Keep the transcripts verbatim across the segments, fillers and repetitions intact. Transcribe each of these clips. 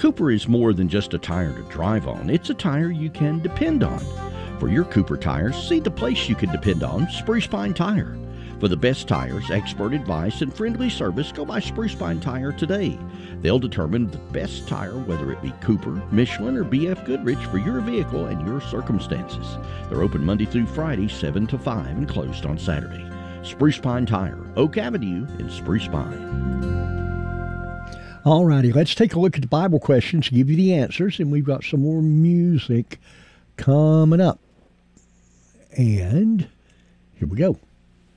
Cooper is more than just a tire to drive on. It's a tire you can depend on. For your Cooper tires, see the place you can depend on, Spruce Pine Tire. For the best tires, expert advice, and friendly service, go by Spruce Pine Tire today. They'll determine the best tire, whether it be Cooper, Michelin, or B F Goodrich for your vehicle and your circumstances. They're open Monday through Friday, seven to five, and closed on Saturday. Spruce Pine Tire, Oak Avenue in Spruce Pine. All righty, let's take a look at the Bible questions, give you the answers, and we've got some more music coming up. And here we go.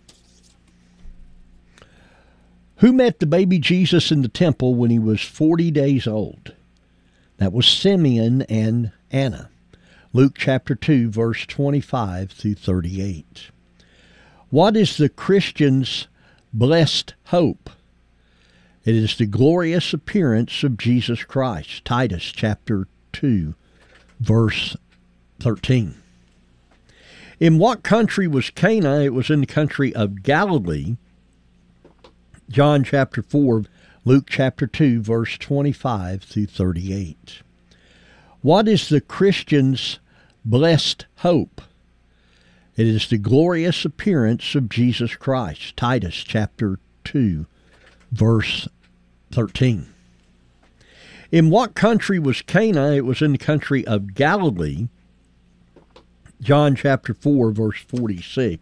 Who met the baby Jesus in the temple when he was forty days old? That was Simeon and Anna. Luke chapter two, verse twenty-five through thirty-eight. What is the Christian's blessed hope? It is the glorious appearance of Jesus Christ. Titus chapter two, verse thirteen. In what country was Cana? It was in the country of Galilee. John chapter four, Luke chapter two, verse twenty-five through thirty-eight. What is the Christian's blessed hope? It is the glorious appearance of Jesus Christ. Titus chapter two, verse thirteen. In what country was Cana? It was in the country of Galilee. John chapter four, verse forty-six.